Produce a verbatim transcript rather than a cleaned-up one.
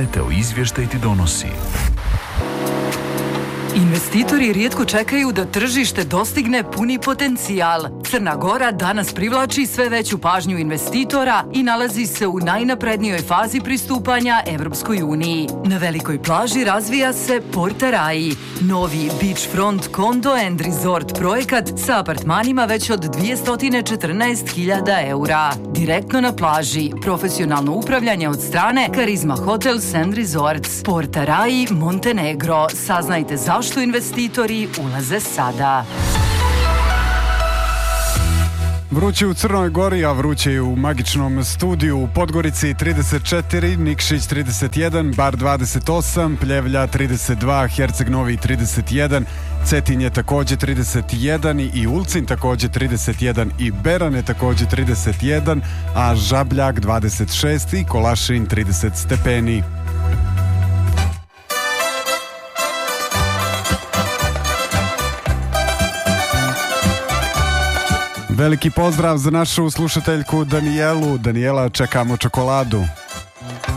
Meteo izvještaj ti donosi. Investitori rijetko čekaju da tržište dostigne puni potencijal. Crna Gora danas privlači sve veću pažnju investitora i nalazi se u najnaprednijoj fazi pristupanja Evropskoj uniji. Na velikoj plaži razvija se Porta Rai, novi beachfront condo and resort projekat sa apartmanima već od dvjesto četrnaest hiljada eura. Direktno na plaži, profesionalno upravljanje od strane Karizma Hotels and Resorts. Porta Rai, Montenegro. Saznajte zašto što investitori ulaze sada. Vruće u Crnoj Gori, a vruće je u magičnom studiju u Podgorici trideset četiri, Nikšić trideset jedan, Bar dvadeset osam, Pljevlja trideset dva, Herceg Novi trideset jedan, Cetin je također trideset jedan i Ulcin također trideset jedan i Beran je također trideset jedan, a Žabljak dvadeset šest i Kolašin trideset stepeni. Veliki pozdrav za našu slušateljku Danijelu. Danijela, čekamo čokoladu.